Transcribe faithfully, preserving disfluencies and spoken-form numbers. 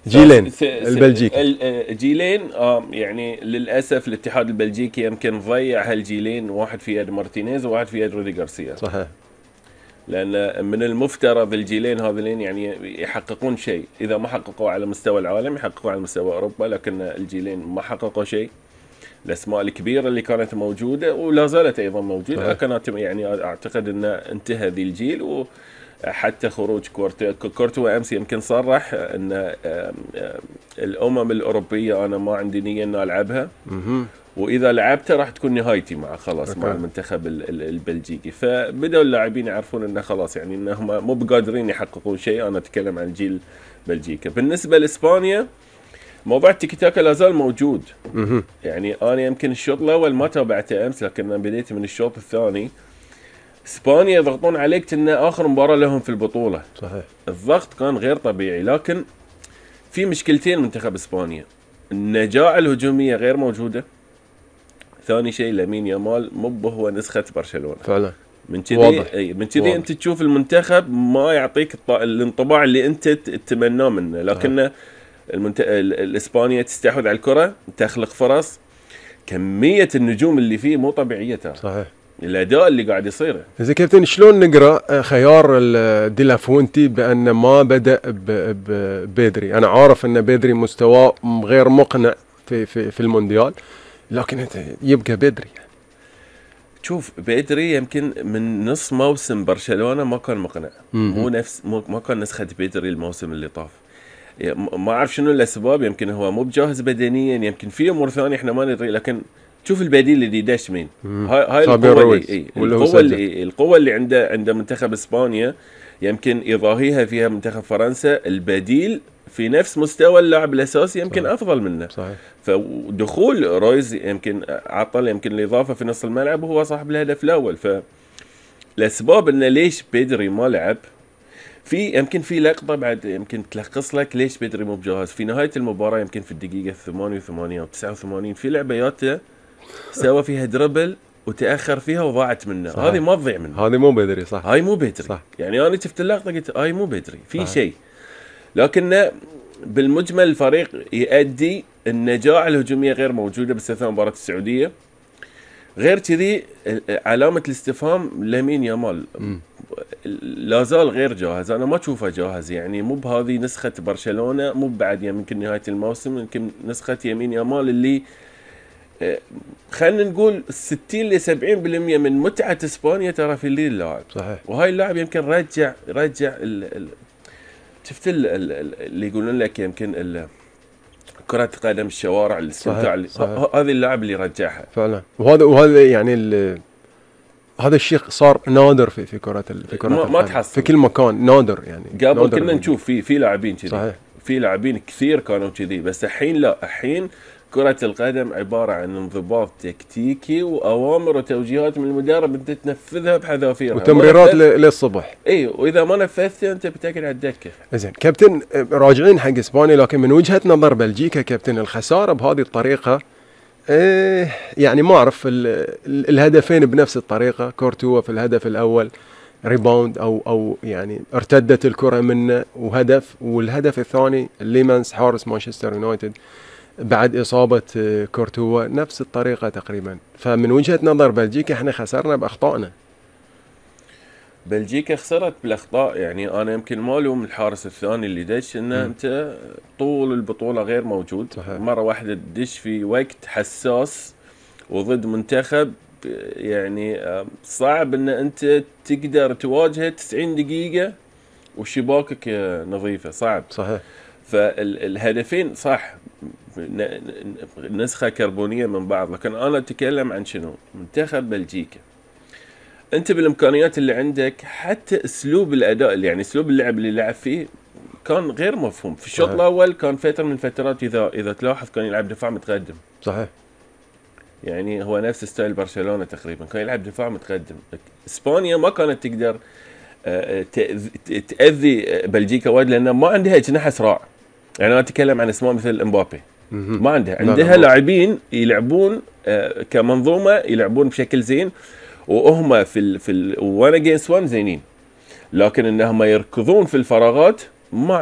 جيلين البلجيكي جيلين آه يعني للاسف الاتحاد البلجيكي يمكن ضيع هالجيلين، واحد في يد مارتينيز وواحد في يد رودي غارسيا. صحيح. لان من المفترض الجيلين هذين يعني يحققون شيء، اذا ما حققوا على مستوى العالم يحققوا على مستوى اوروبا، لكن الجيلين ما حققوا شيء. الاسماء الكبيره اللي كانت موجوده ولا زالت ايضا موجوده، لكن يعني اعتقد ان انتهى ذي الجيل، وحتى خروج كورتوا كورتوا امس يمكن صرح ان الامم الاوروبيه انا ما عندي نيه ان العبها، واذا لعبته راح تكون نهايتي مع خلاص أوكي. مع المنتخب البلجيكي. فبدأوا اللاعبين يعرفون انه خلاص يعني انهم مو بقادرين يحققون شيء. انا اتكلم عن جيل بلجيكا. بالنسبه لاسبانيا موضوع التيكي تاكا لا زال موجود. يعني انا يمكن الشوط الاول ما تابعته امس، لكن انا بديت من الشوط الثاني. اسبانيا يضغطون عليك ان اخر مباراه لهم في البطوله. صحيح. الضغط كان غير طبيعي، لكن في مشكلتين منتخب اسبانيا. النجاعه الهجوميه غير موجوده. ثاني شيء لامين يامال مو هو نسخه برشلونه فعلا. من كذي من كذي انت تشوف المنتخب ما يعطيك الانطباع اللي انت تتمناه منه، لكن المنت... الاسبانيا تستحوذ على الكره، تخلق فرص، كميه النجوم اللي فيه مو طبيعيه ترى. صحيح. الاداء اللي قاعد يصير. اذا كابتن شلون نقرا خيار ديلافونتي بان ما بدا ببدري؟ انا عارف ان بدري مستواه غير مقنع في في في المونديال، لكن انت يبقى بدري. شوف بدري يمكن من نص موسم برشلونه ما كان مقنع، مو نفس مو ما كان نسخه بدري الموسم اللي طاف. ما اعرف شنو الاسباب، يمكن هو مو بجاهز بدنيا، يمكن في امور ثانيه احنا ما ندري، لكن شوف البديل اللي داش مين. هاي هاي القوه اللي اي القوه اللي القوه اللي عنده عند منتخب اسبانيا يمكن يضاهيها فيها منتخب فرنسا. البديل في نفس مستوى اللاعب الاساسي يمكن صحيح. افضل منه. صحيح. فدخول رويز يمكن عطل يمكن الاضافه في نص الملعب، وهو صاحب الهدف الاول. فالاسباب انه ليش بدري ما لعب، في يمكن في لقطه بعد يمكن تلخص لك ليش بدري مو بجاهز. في نهايه المباراه يمكن في الدقيقه ثمانية وثمانين او تسعة وثمانين في لعبياته سوى فيها دربل وتاخر فيها وضاعت منه. هذه ما تضيع منه، هذه مو بدري. صح. هاي مو بدري. صح. يعني انا شفت اللقطه قلت هاي مو بدري، في شيء. لكن بالمجمل الفريق يؤدي. النجاعه الهجوميه غير موجوده باستثناء مباراه السعوديه. غير كذي علامه الاستفهام لامين يامال لا زال غير جاهز. انا ما اشوفه جاهز، يعني مو بهذه نسخه برشلونه، مو بعد يمكن نهايه الموسم، يمكن نسخه يمين يامال اللي خلينا نقول ستين ل سبعين بالمئة من متعه اسبانيا ترى في اللي اللاعب. صحيح. وهاي اللاعب يمكن رجع رجع ال ال شفت ال ال اللي يقولون لك يمكن كرة قدم الشوارع الاستمتاع. هذا اللاعب اللي رجعها فعلا. وهذا وهذا يعني هذا الشيء صار نادر في في كرة في كرة ما, ما تحصل في كل مكان، نادر يعني. قبل كنا نشوف في في لاعبين كذي، في لاعبين كثير كانوا كذي، بس الحين لا. الحين كرة القدم عبارة عن انضباط تكتيكي وأوامر وتوجيهات من المدرب أنت تنفذها بحذافيرها، وتمريرات للصبح. اي وإذا ما نفذتها أنت بتاكل على الدكة. زين كابتن، راجعين حق اسبانيا، لكن من وجهة نظر بلجيكا كابتن الخسارة بهذه الطريقة، إيه يعني ما أعرف الهدفين بنفس الطريقة. كورتوا في الهدف الأول ريباوند أو أو يعني ارتدت الكرة منه وهدف، والهدف الثاني ليمانس حارس مانشستر يونايتد بعد إصابة كورتوا نفس الطريقة تقريبا. فمن وجهة نظر بلجيكا احنا خسرنا بأخطائنا. بلجيكا خسرت بالأخطاء. يعني أنا يمكن ما ألوم الحارس الثاني اللي دش، إنه أنت طول البطولة غير موجود. صحيح. مرة واحدة تدش في وقت حساس وضد منتخب، يعني صعب إن أنت تقدر تواجهه تسعين دقيقة وشباكك نظيفة، صعب. صحيح. فالهدفين صح نسخة كربونية من بعض، لكن أنا أتكلم عن شنو؟ منتخب بلجيكا أنت بالإمكانيات اللي عندك، حتى أسلوب الأداء اللي يعني أسلوب اللعب اللي لعب فيه كان غير مفهوم. في الشوط الأول كان فترة من الفترات إذا إذا تلاحظ كان يلعب دفاع متقدم. صحيح. يعني هو نفس ستايل برشلونة تقريبا، كان يلعب دفاع متقدم. إسبانيا ما كانت تقدر تأذي بلجيكا وايد لأنها ما عندها أجنحة أسرع. يعني أنا أتكلم عن اسماء مثل امبابي، ما عندها عندها لاعبين يلعبون كمنظومة، يلعبون بشكل زين، وهم في ال في ال وانا جيمس وان زينين، لكن انهم يركضون في الفراغات ما